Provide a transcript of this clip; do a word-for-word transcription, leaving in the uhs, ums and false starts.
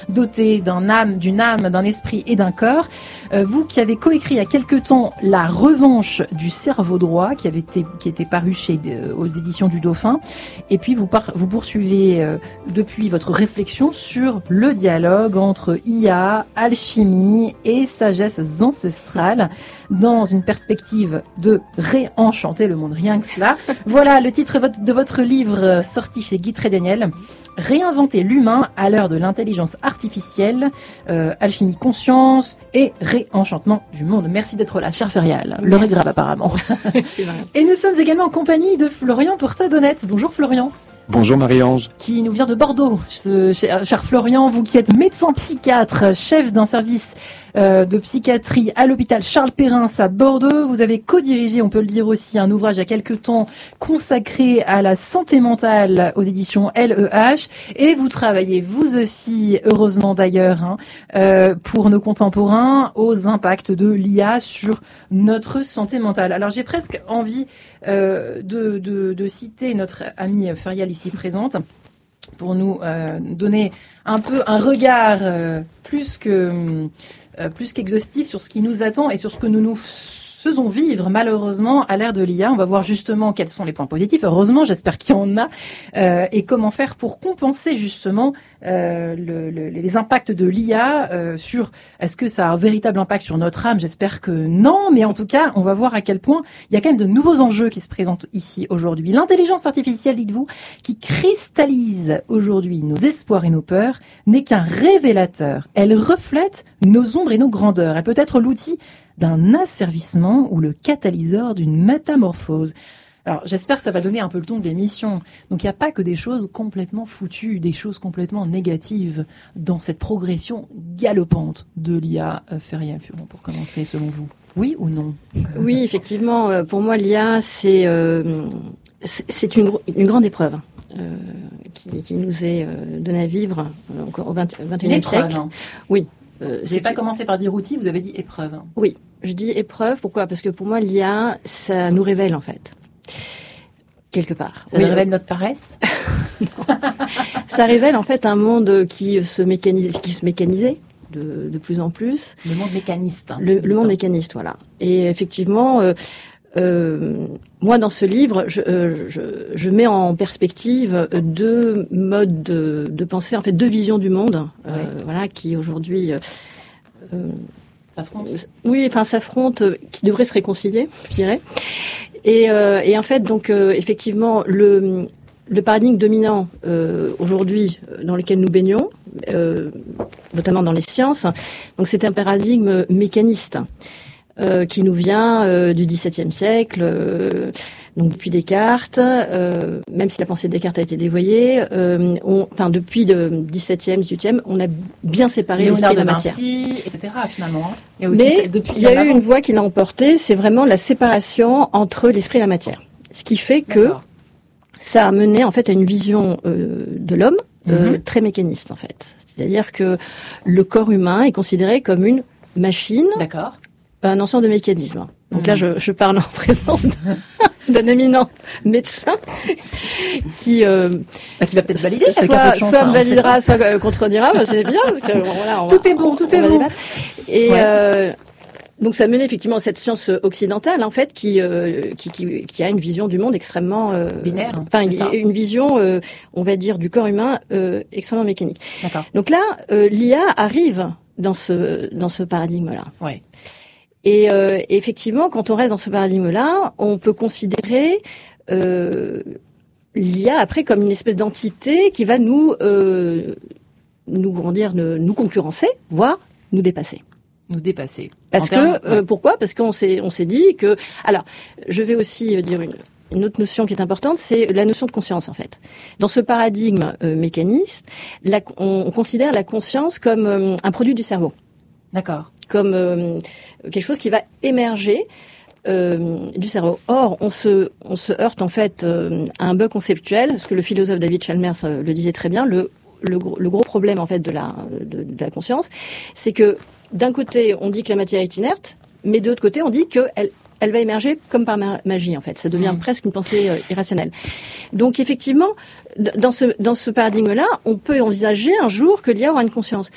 doté d'un âme, d'une âme, d'un esprit et d'un corps. Euh, vous qui avez coécrit il y a quelque temps La revanche du cerveau droit, qui avait été, qui était paru chez, euh, aux éditions du Dauphin. Et puis vous, par, vous poursuivez euh, depuis votre réflexion sur le dialogue entre I A, alchimie et sagesse ancestrale dans une perspective de réenchanter le monde, rien que cela. Voilà le titre de votre livre sorti chez Guy Trédaniel. Réinventer l'humain à l'heure de l'intelligence artificielle, euh, alchimie conscience et réenchantement du monde. Merci d'être là, cher Ferial. L'heure est grave apparemment. Et nous sommes également en compagnie de Florian Porta-Bonnette. Bonjour Florian. Bonjour Marie-Ange. Qui nous vient de Bordeaux. Ce, cher, cher Florian, vous qui êtes médecin psychiatre, chef d'un service euh, de psychiatrie à l'hôpital Charles Perrin à Bordeaux. Vous avez co-dirigé, on peut le dire aussi, un ouvrage il y a quelque temps consacré à la santé mentale aux éditions L E H. Et vous travaillez, vous aussi, heureusement d'ailleurs, hein, euh, pour nos contemporains, aux impacts de l'I A sur notre santé mentale. Alors j'ai presque envie euh, de, de, de citer notre amie Ferial ici présente, pour nous euh, donner un peu un regard euh, plus que euh, plus qu'exhaustif sur ce qui nous attend et sur ce que nous nous faisons vivre malheureusement à l'ère de l'I A. On va voir justement quels sont les points positifs, heureusement, j'espère qu'il y en a, euh, et comment faire pour compenser justement euh, le, le, les impacts de l'I A euh, sur, est-ce que ça a un véritable impact sur notre âme? J'espère que non, mais en tout cas, on va voir à quel point il y a quand même de nouveaux enjeux qui se présentent ici aujourd'hui. L'intelligence artificielle, dites-vous, qui cristallise aujourd'hui nos espoirs et nos peurs, n'est qu'un révélateur. Elle reflète nos ombres et nos grandeurs. Elle peut être l'outil d'un asservissement ou le catalyseur d'une métamorphose. Alors, j'espère que ça va donner un peu le ton de l'émission. Donc, il n'y a pas que des choses complètement foutues, des choses complètement négatives dans cette progression galopante de l'I A. Euh, Ferial Furon, pour commencer, selon vous. Oui ou non? Oui, effectivement. Pour moi, l'I A, c'est, euh, c'est une, une grande épreuve euh, qui, qui nous est euh, donnée à vivre euh, encore au vingt et unième siècle. Hein. Oui. Euh, vous n'avez pas commencé par dire outil, vous avez dit épreuve. Oui, je dis épreuve. Pourquoi? Parce que pour moi, l'I A, ça nous révèle en fait, quelque part. Ça oui, révèle notre paresse. Ça révèle en fait un monde qui se mécanise, qui se mécanisait de, de plus en plus. Le monde mécaniste. Hein, le, le monde mécaniste, voilà. Et effectivement, euh, euh, moi dans ce livre, je, euh, je, je mets en perspective deux modes de, de pensée, en fait deux visions du monde, euh, ouais. voilà, qui aujourd'hui euh, s'affrontent. Oui, enfin s'affrontent, qui devraient se réconcilier, je dirais. Et, euh, et en fait, donc euh, effectivement, le le paradigme dominant euh, aujourd'hui dans lequel nous baignons, euh, notamment dans les sciences, donc c'est un paradigme mécaniste. Euh, qui nous vient euh, du dix-septième siècle, euh, donc depuis Descartes, euh, même si la pensée de Descartes a été dévoyée, euh, on, enfin depuis le dix-septième, dix-huitième, on a bien séparé l'esprit de la matière. Vinci, et cetera finalement. Hein. Et aussi, mais depuis il y a eu une voie qui l'a emporté, c'est vraiment la séparation entre l'esprit et la matière. Ce qui fait que D'accord. ça a mené en fait à une vision euh, de l'homme euh, mm-hmm. très mécaniste en fait. C'est-à-dire que le corps humain est considéré comme une machine. D'accord. Un ensemble de mécanismes. Donc mmh. là, je, je parle en présence d'un, d'un éminent médecin qui, euh, bah, qui va peut-être valider, soit, avec un peu de chance, soit hein, validera, soit euh, contredira. Bah, c'est bien parce que bon, voilà, on tout va, est bon, on, tout on est bon. Débattre. Et ouais. euh, donc ça menait effectivement à cette science occidentale en fait qui euh, qui, qui qui a une vision du monde extrêmement euh, binaire. Enfin une, une vision, euh, on va dire, du corps humain euh, extrêmement mécanique. D'accord. Donc là, euh, l'I A arrive dans ce dans ce paradigme-là. Ouais. Et euh, effectivement, quand on reste dans ce paradigme-là, on peut considérer euh, l'I A après comme une espèce d'entité qui va nous, euh, nous, comment dire, nous concurrencer, voire nous dépasser. Nous dépasser. Parce en que termes, euh, ouais. pourquoi? Parce qu'on s'est, on s'est dit que. Alors, je vais aussi dire une. Une autre notion qui est importante, c'est la notion de conscience, en fait. Dans ce paradigme euh, mécaniste, la, on, on considère la conscience comme euh, un produit du cerveau. D'accord. Comme euh, quelque chose qui va émerger euh, du cerveau. Or, on se, on se heurte en fait euh, à un bug conceptuel, parce que le philosophe David Chalmers euh, le disait très bien. Le, le, le gros problème en fait de la, de, de la conscience, c'est que d'un côté, on dit que la matière est inerte, mais de l'autre côté, on dit qu'elle elle va émerger comme par magie, en fait. Ça devient mmh. presque une pensée euh, irrationnelle. Donc, effectivement, dans ce, dans ce paradigme-là, on peut envisager un jour que l'I A aura une conscience.